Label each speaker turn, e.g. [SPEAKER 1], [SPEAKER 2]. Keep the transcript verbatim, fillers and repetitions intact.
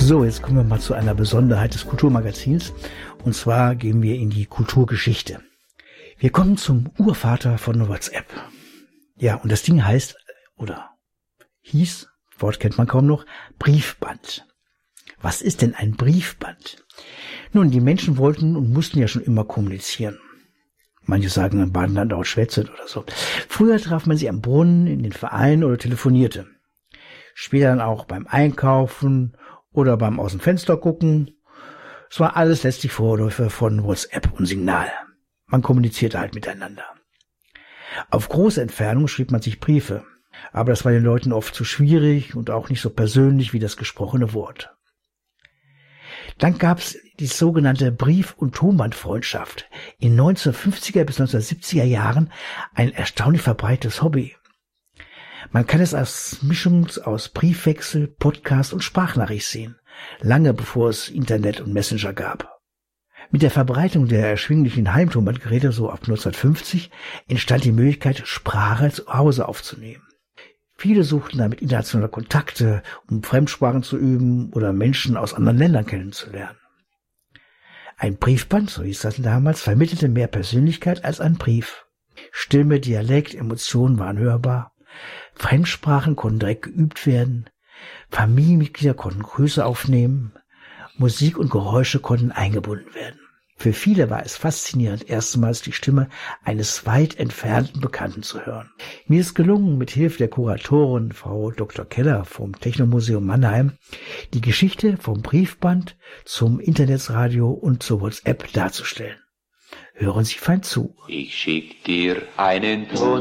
[SPEAKER 1] So, jetzt kommen wir mal zu einer Besonderheit des Kulturmagazins. Und zwar gehen wir in die Kulturgeschichte. Wir kommen zum Urvater von WhatsApp. Ja, und das Ding heißt, oder hieß, Wort kennt man kaum noch, Briefband. Was ist denn ein Briefband? Nun, die Menschen wollten und mussten ja schon immer kommunizieren. Manche sagen, in Baden-Land auch schwätzet oder so. Früher traf man sich am Brunnen, in den Vereinen oder telefonierte. Später dann auch beim Einkaufen oder beim aus dem Fenster gucken. Es war alles letztlich Vorläufer von WhatsApp und Signal. Man kommunizierte halt miteinander. Auf große Entfernung schrieb man sich Briefe, aber das war den Leuten oft zu schwierig und auch nicht so persönlich wie das gesprochene Wort. Dann gab es die sogenannte Brief- und Tonbandfreundschaft. In neunzehnhundertfünfziger bis neunzehnhundertsiebziger Jahren ein erstaunlich verbreitetes Hobby. Man kann es als Mischung aus Briefwechsel, Podcast und Sprachnachricht sehen, lange bevor es Internet und Messenger gab. Mit der Verbreitung der erschwinglichen Heimtonbandgeräte so ab neunzehnhundertfünfzig entstand die Möglichkeit, Sprache zu Hause aufzunehmen. Viele suchten damit internationale Kontakte, um Fremdsprachen zu üben oder Menschen aus anderen Ländern kennenzulernen. Ein Briefband, so hieß das damals, vermittelte mehr Persönlichkeit als ein Brief. Stimme, Dialekt, Emotionen waren hörbar. Fremdsprachen konnten direkt geübt werden. Familienmitglieder konnten Grüße aufnehmen. Musik und Geräusche konnten eingebunden werden. Für viele war es faszinierend, erstmals die Stimme eines weit entfernten Bekannten zu hören. Mir ist gelungen, mit Hilfe der Kuratorin Frau Doktor Keller vom Technomuseum Mannheim die Geschichte vom Briefband zum Internetradio und zur WhatsApp darzustellen. Hören Sie fein zu.
[SPEAKER 2] Ich schick dir einen Ton.